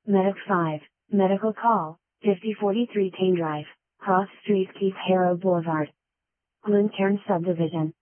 Medic 5, Medical Call, 5043 Tane Drive, Cross Street, Keith Harrow Boulevard, Glencairn Subdivision.